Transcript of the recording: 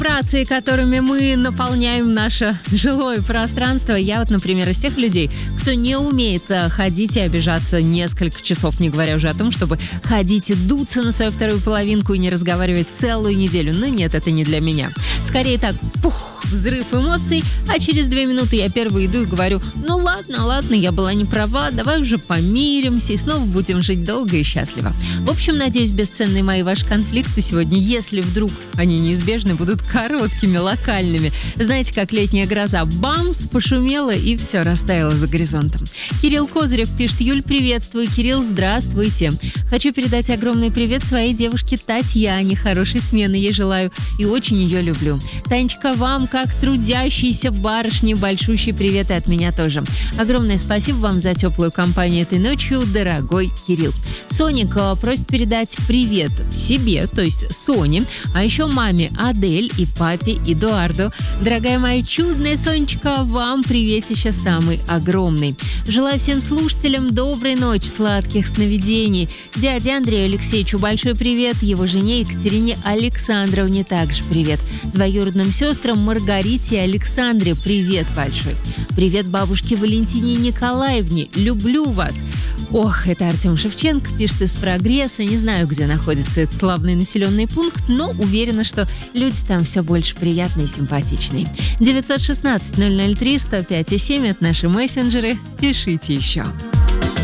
вибрации, которыми мы наполняем наше жилое пространство. Я вот, например, из тех людей, кто не умеет ходить и обижаться несколько часов, не говоря уже о том, чтобы ходить и дуться на свою вторую половинку и не разговаривать целую неделю. Но нет, это не для меня. Скорее так, взрыв эмоций, а через 2 минуты я первый иду и говорю: ну ладно, я была не права, давай уже помиримся и снова будем жить долго и счастливо. В общем, надеюсь, бесценные мои ваши конфликты сегодня, если вдруг они неизбежны, будут короткими, локальными. Знаете, как летняя гроза. Бамс, пошумела и все, растаяло за горизонтом. Кирилл Козырев пишет: Юль, приветствую. Кирилл, здравствуйте. Хочу передать огромный привет своей девушке Татьяне. Хорошей смены ей желаю и очень ее люблю. Танечка, вам, как трудящейся барышне, большущий привет и от меня тоже. Огромное спасибо вам за теплую компанию этой ночью, дорогой Кирилл. Соник просит передать привет себе, то есть Соне, а еще маме Адель и папе Эдуарду. Дорогая моя чудная Сонечка, вам приветище самый огромный. Желаю всем слушателям доброй ночи, сладких сновидений. Дяде Андрею Алексеевичу большой привет, его жене Екатерине Александровне также привет. Двоюродным сестрам Маргарите и Александре привет большой. Привет бабушке Валентине Николаевне, люблю вас. Ох, это Артем Шевченко пишет из Прогресса. Не знаю, где находится этот славный населенный пункт, но уверена, что люди там все больше приятные и симпатичные. 916-003-105-7 — это наши мессенджеры. Пишите еще.